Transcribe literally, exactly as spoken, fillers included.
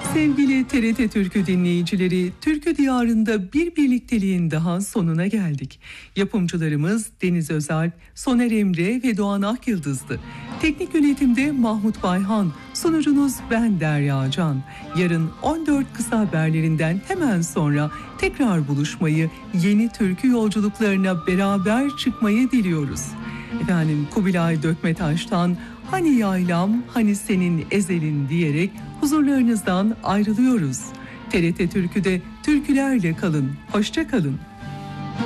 Sevgili T R T Türkü dinleyicileri, Türkü Diyarı'nda bir birlikteliğin daha sonuna geldik. Yapımcılarımız Deniz Özalp, Soner Emre ve Doğan Akyıldız'dı. Teknik yönetimde Mahmut Bayhan, sunucunuz ben Derya Can. Yarın on dört kısa haberlerinden hemen sonra tekrar buluşmayı, yeni türkü yolculuklarına beraber çıkmayı diliyoruz. Efendim Kubilay Dökmetaş'tan "Hani yaylam, hani senin ezelin" diyerek huzurlarınızdan ayrılıyoruz. T R T Türkü'de türkülerle kalın, hoşça kalın.